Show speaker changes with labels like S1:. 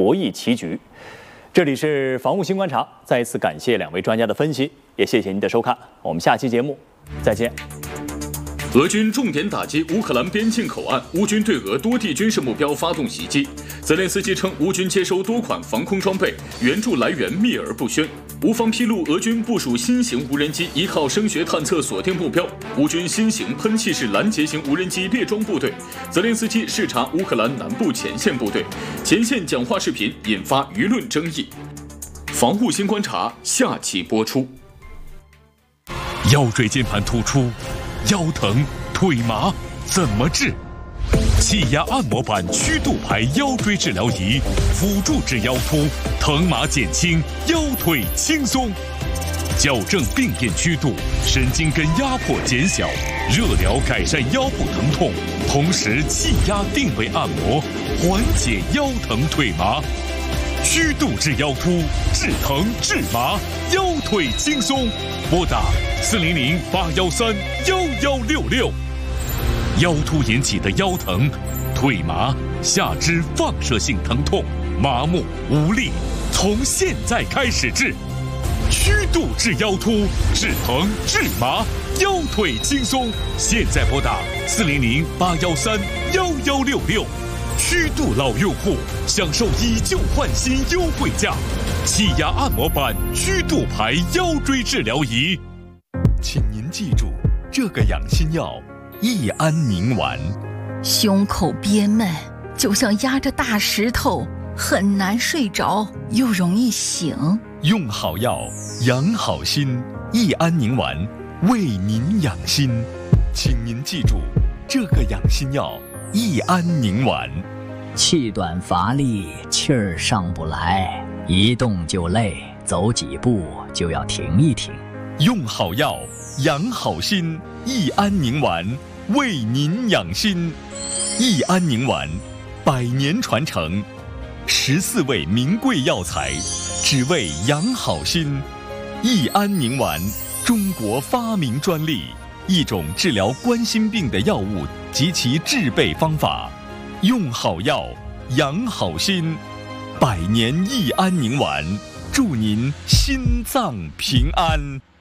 S1: 博弈棋局。这里是防务新观察，再一次感谢2位专家的分析，也谢谢您的收看，我们下期节目再见。
S2: 俄军重点打击乌克兰边境口岸，乌军对俄多地军事目标发动袭击。泽连斯基称，乌军接收多款防空装备，援助来源秘而不宣。乌方披露，俄军部署新型无人机，依靠声学探测锁定目标。乌军新型喷气式拦截型无人机列装部队。泽连斯基视察乌克兰南部前线部队，前线讲话视频引发舆论争议。防务新观察下期播出。
S3: 腰椎间盘突出，腰疼、腿麻怎么治？气压按摩板曲度排腰椎治疗仪，辅助治腰突，疼麻减轻，腰腿轻松。矫正病变曲度，神经根压迫减小，热疗改善腰部疼痛，同时气压定位按摩，缓解腰疼腿麻。曲度治腰突，治疼治麻，腰腿轻松。拨打400-813-1166。腰突引起的腰疼、腿麻、下肢放射性疼痛、麻木无力，从现在开始治。曲度治腰突，治疼治麻，腰腿轻松。现在拨打400-813-1166。曲度老用户享受以旧换新优惠价，气压按摩板曲度排腰椎治疗仪。请您记住这个养心药：益安宁丸。
S4: 胸口憋闷，就像压着大石头，很难睡着，又容易醒。
S3: 用好药，养好心。益安宁丸为您养心，请您记住这个养心药：益安宁丸。
S5: 气短乏力，气儿上不来，一动就累，走几步就要停一停。
S3: 用好药，养好心。益安宁丸为您养心。益安宁丸100年传承，14味名贵药材，只为养好心。益安宁丸，中国发明专利，一种治疗冠心病的药物及其制备方法。用好药，养好心。100年益安宁丸，祝您心脏平安。